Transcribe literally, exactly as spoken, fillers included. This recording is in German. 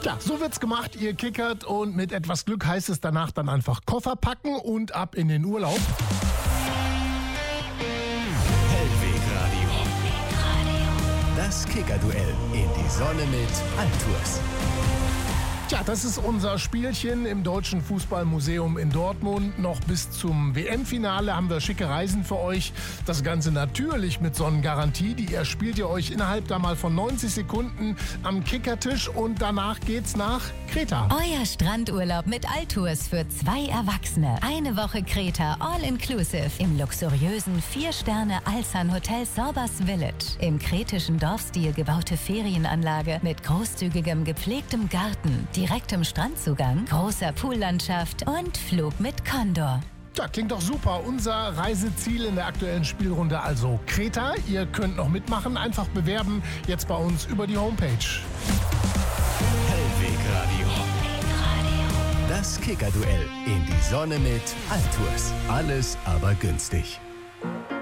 Ja, so wird's gemacht, ihr kickert und mit etwas Glück heißt es danach dann einfach Koffer packen und ab in den Urlaub. Hellwegradio. Das Kickerduell in die Sonne mit Altours. Tja, das ist unser Spielchen im Deutschen Fußballmuseum in Dortmund. Noch bis zum W M-Finale haben wir schicke Reisen für euch. Das Ganze natürlich mit Sonnengarantie. Die erspielt ihr euch innerhalb da mal von neunzig Sekunden am Kickertisch und danach geht's nach Kreta. Euer Strandurlaub mit Altours für zwei Erwachsene. Eine Woche Kreta, all inclusive. Im luxuriösen Vier-Sterne-Alsan-Hotel Sorbas Village. Im kretischen Dorfstil gebaute Ferienanlage mit großzügigem, gepflegtem Garten. Direktem Strandzugang, großer Poollandschaft und Flug mit Condor. Ja, klingt doch super. Unser Reiseziel in der aktuellen Spielrunde also Kreta. Ihr könnt noch mitmachen, einfach bewerben. Jetzt bei uns über die Homepage. Hellwegradio. Das Kickerduell in die Sonne mit Altours. Alles aber günstig.